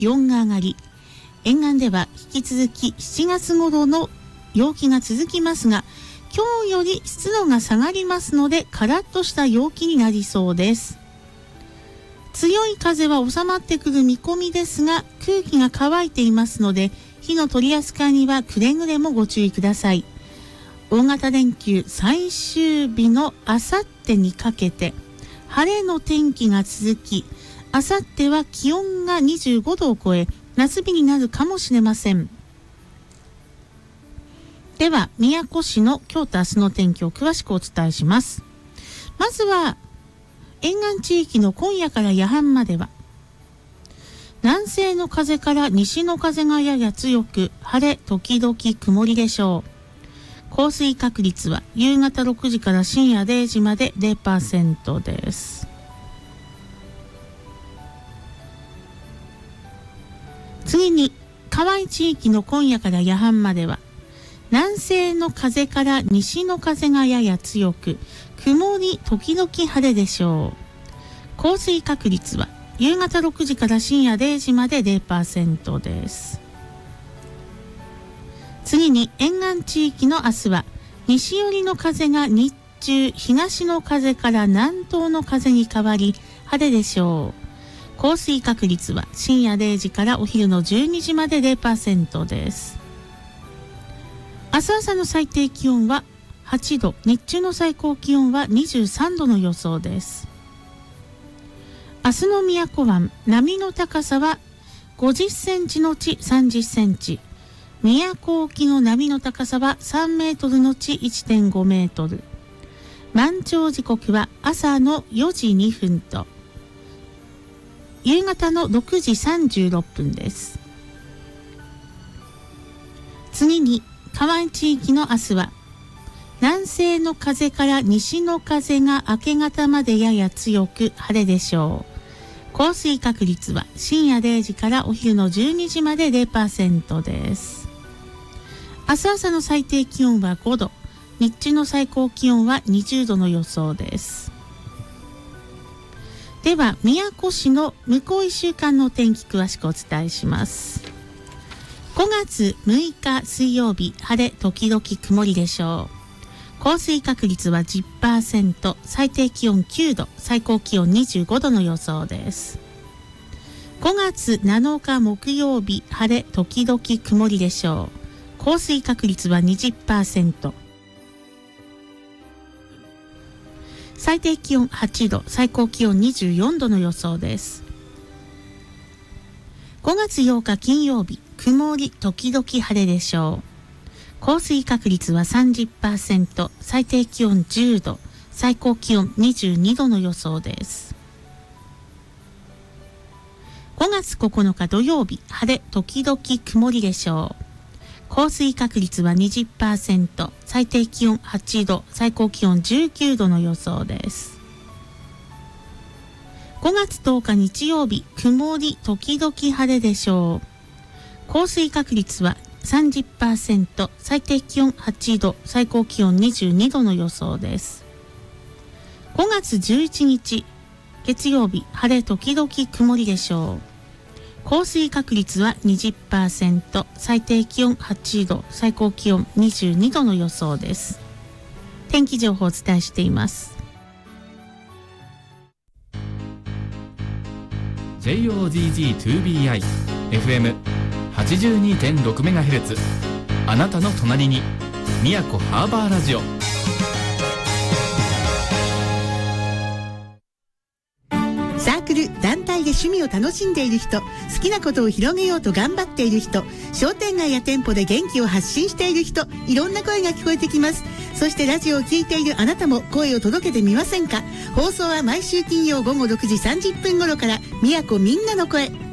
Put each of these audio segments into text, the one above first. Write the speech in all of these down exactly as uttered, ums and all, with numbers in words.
気温が上がり、沿岸では引き続きしちがつ頃の陽気が続きますが、今日より湿度が下がりますので、カラッとした陽気になりそうです。強い風は収まってくる見込みですが、空気が乾いていますので、火の取り扱いにはくれぐれもご注意ください。大型連休最終日のあさってにかけて、晴れの天気が続き、あさっては気温がにじゅうごどを超え、夏日になるかもしれません。では、宮古市の今日と明日の天気を詳しくお伝えします。まずは、沿岸地域の今夜から夜半までは、南西の風から西の風がやや強く、晴れ時々曇りでしょう。降水確率は夕方ろくじから深夜れいじまで ゼロパーセント です。次に、河合地域の今夜から夜半までは、南西の風から西の風がやや強く、曇り時々晴れでしょう。降水確率は夕方ろくじから深夜れいじまで ゼロパーセント です。次に沿岸地域の明日は、西寄りの風が日中東の風から南東の風に変わり、晴れでしょう。降水確率は深夜れいじからお昼のじゅうにじまで ゼロパーセント です。明日朝の最低気温ははちど、日中の最高気温はにじゅうさんどの予想です。明日の宮古湾、波の高さはごじゅっセンチのちさんじゅっセンチ、宮古沖の波の高さはさんメートルのち いってんごメートル、満潮時刻は朝のよじにふんと夕方のろくじさんじゅうろっぷんです。次に河合地域の明日は、南西の風から西の風が明け方までやや強く晴れでしょう。降水確率は深夜れいじからお昼のじゅうにじまで ゼロパーセント です。明日朝の最低気温はごど、日中の最高気温はにじゅうどの予想です。では、宮古市の向こういっしゅうかんの天気詳しくお伝えします。ごがつむいか水曜日、晴れ時々曇りでしょう。降水確率は じゅっパーセント、最低気温きゅうど、最高気温にじゅうごどの予想です。ごがつなのか木曜日、晴れ時々曇りでしょう。降水確率は にじゅっパーセント、最低気温はちど、最高気温にじゅうよんどの予想です。ごがつようか金曜日、曇り時々晴れでしょう。降水確率は さんじゅっパーセント、最低気温じゅうど、最高気温にじゅうにどの予想です。ごがつここのか土曜日、晴れ時々曇りでしょう。降水確率は にじゅっパーセント、最低気温はちど、最高気温じゅうきゅうどの予想です。ごがつとおか日曜日、曇り時々晴れでしょう。降水確率は さんじゅっパーセント、最低気温はちど、最高気温にじゅうにどの予想です。ごがつじゅういちにち月曜日、晴れ時々曇りでしょう。降水確率は にじゅっパーセント、最低気温はちど、最高気温にじゅうにどの予想です。天気情報をお伝えしています。 ジェイオージージーツービーアイ エフエムはちじゅうにてんろくメガヘルツ、 あなたの隣に宮古ハーバーラジオ。 サークル団体で趣味を楽しんでいる人、好きなことを広げようと頑張っている人、商店街や店舗で元気を発信している人、いろんな声が聞こえてきます。そしてラジオを聞いているあなたも声を届けてみませんか。放送は毎週金曜午後ろくじさんじゅっぷん頃から、宮古みんなの声。 ス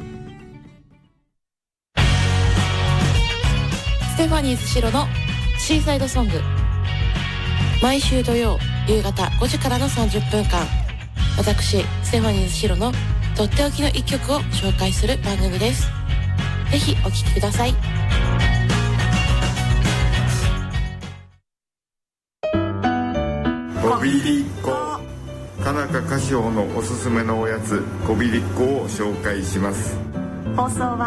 テファニーズシロのシーサイドソング、毎週土曜夕方ごじからのさんじゅっぷんかん、私ステファニーズシロのとっておきの一曲を紹介する番組です。ぜひお聴きください。 こびりっこ、田中菓子舗のおすすめのおやつこびりっこを紹介します。 放送は